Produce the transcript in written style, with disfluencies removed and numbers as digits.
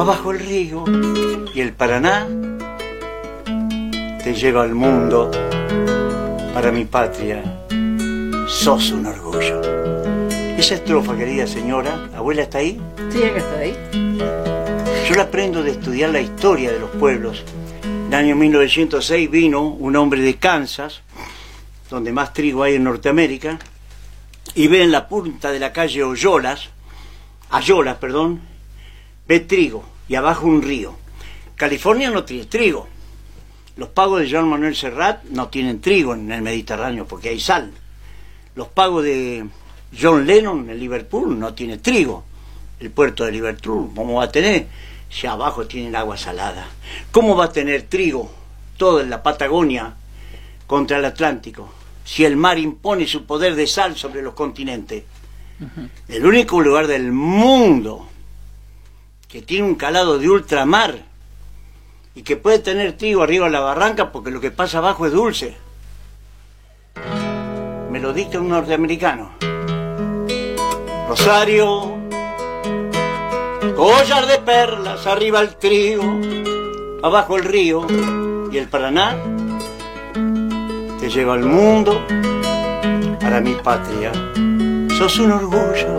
abajo el río y el Paraná te lleva al mundo. Para mi patria sos un orgullo. Esa estrofa, querida señora, ¿abuela está ahí? Sí, acá está ahí. Yo la aprendo de estudiar la historia de los pueblos. En el año 1906 vino un hombre de Kansas, donde más trigo hay en Norteamérica, y ve en la punta de la calle Ayolas, ve trigo y abajo un río. California no tiene trigo. Los pagos de Joan Manuel Serrat no tienen trigo en el Mediterráneo porque hay sal. Los pagos de John Lennon en Liverpool no tiene trigo. El puerto de Liverpool, ¿cómo va a tener? Si abajo tienen agua salada. ¿Cómo va a tener trigo todo en la Patagonia contra el Atlántico si el mar impone su poder de sal sobre los continentes? El único lugar del mundo que tiene un calado de ultramar y que puede tener trigo arriba de la barranca porque lo que pasa abajo es dulce. Me lo dicta un norteamericano. Rosario, collar de perlas, arriba el trigo, abajo el río y el Paraná te lleva al mundo. Para mi patria sos un orgullo.